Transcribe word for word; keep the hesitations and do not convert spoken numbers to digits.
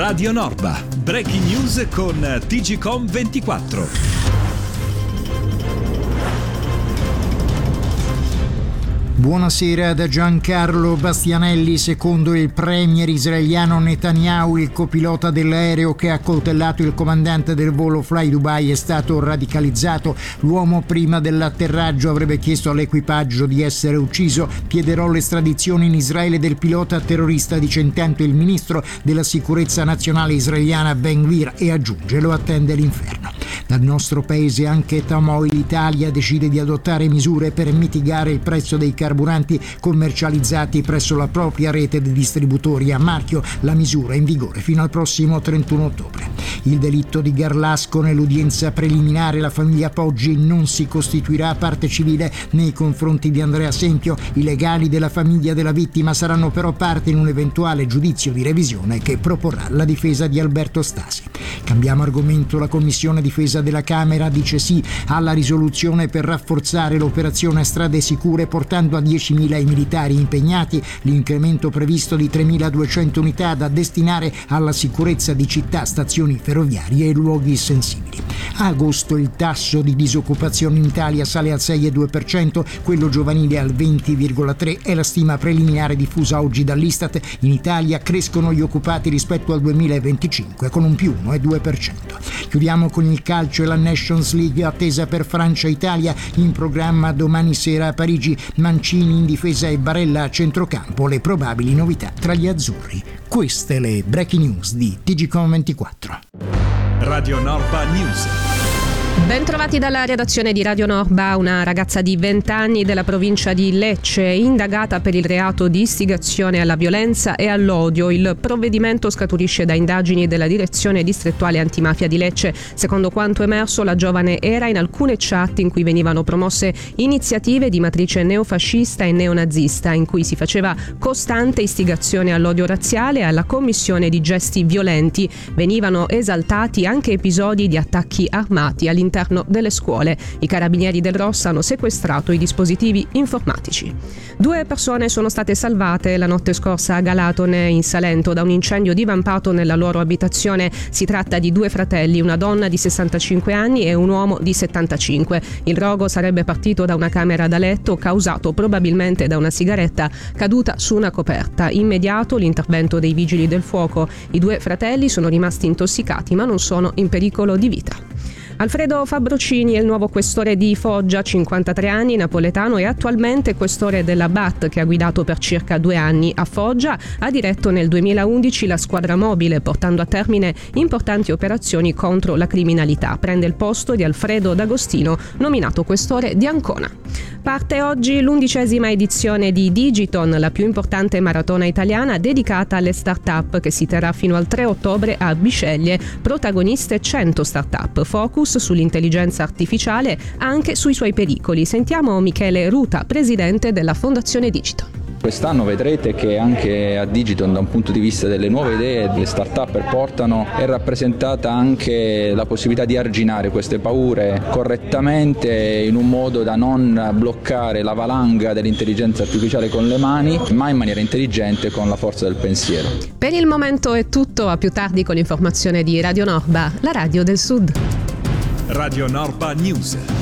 Radio Norba, breaking news con T G Com ventiquattro. Buonasera da Giancarlo Bastianelli. Secondo il premier israeliano Netanyahu, il copilota dell'aereo che ha accoltellato il comandante del volo Fly Dubai è stato radicalizzato. L'uomo prima dell'atterraggio avrebbe chiesto all'equipaggio di essere ucciso. Chiederò l'estradizione in Israele del pilota terrorista, dice intanto il ministro della sicurezza nazionale israeliana Ben Gvir, e aggiunge: lo attende l'inferno. Dal nostro paese anche Tamoil Italia decide di adottare misure per mitigare il prezzo dei carburanti commercializzati presso la propria rete di distributori a marchio. La misura è in vigore fino al prossimo trentuno ottobre. Il delitto di Garlasco: nell'udienza preliminare la famiglia Poggi non si costituirà parte civile nei confronti di Andrea Sempio. I legali della famiglia della vittima saranno però parte in un eventuale giudizio di revisione che proporrà la difesa di Alberto Stasi. Cambiamo argomento. La Commissione Difesa della Camera dice sì alla risoluzione per rafforzare l'operazione Strade Sicure, portando a diecimila i militari impegnati, l'incremento previsto di tremiladuecento unità da destinare alla sicurezza di città, stazioni ferroviarie e luoghi sensibili. A agosto il tasso di disoccupazione in Italia sale al sei virgola due per cento, quello giovanile al venti virgola tre per cento, è la stima preliminare diffusa oggi dall'Istat. In Italia crescono gli occupati rispetto al duemilaventicinque con un più uno virgola due per cento. Chiudiamo con il calcio e la Nations League attesa per Francia e Italia. In programma domani sera a Parigi Mancini in difesa e Barella a centrocampo, le probabili novità tra gli azzurri. Queste le breaking news di T G Com ventiquattro. Radio Norba News. Ben trovati dalla redazione di Radio Norba. Una ragazza di venti anni della provincia di Lecce, indagata per il reato di istigazione alla violenza e all'odio. Il provvedimento scaturisce da indagini della direzione distrettuale antimafia di Lecce. Secondo quanto emerso, la giovane era in alcune chat in cui venivano promosse iniziative di matrice neofascista e neonazista, in cui si faceva costante istigazione all'odio razziale e alla commissione di gesti violenti. Venivano esaltati anche episodi di attacchi armati all'interno delle scuole. I carabinieri del Rossa hanno sequestrato i dispositivi informatici. Due persone sono state salvate la notte scorsa a Galatone, in Salento, da un incendio divampato nella loro abitazione. Si tratta di due fratelli, una donna di sessantacinque anni e un uomo di settantacinque. Il rogo sarebbe partito da una camera da letto, causato probabilmente da una sigaretta caduta su una coperta. Immediato l'intervento dei vigili del fuoco. I due fratelli sono rimasti intossicati ma non sono in pericolo di vita. Alfredo Fabrocini è il nuovo questore di Foggia, cinquantatré anni, napoletano, e attualmente questore della B A T, che ha guidato per circa due anni a Foggia. Ha diretto nel duemilaundici la squadra mobile, portando a termine importanti operazioni contro la criminalità. Prende il posto di Alfredo D'Agostino, nominato questore di Ancona. Parte oggi l'undicesima edizione di Digiton, la più importante maratona italiana dedicata alle start-up, che si terrà fino al tre ottobre a Bisceglie. Protagoniste cento start-up, focus sull'intelligenza artificiale, anche sui suoi pericoli. Sentiamo Michele Ruta, presidente della Fondazione Digiton. Quest'anno vedrete che anche a Digiton, da un punto di vista delle nuove idee, le start-up portano, è rappresentata anche la possibilità di arginare queste paure correttamente, in un modo da non bloccare la valanga dell'intelligenza artificiale con le mani, ma in maniera intelligente, con la forza del pensiero. Per il momento è tutto, a più tardi con l'informazione di Radio Norba, la radio del Sud. Radio Norba News.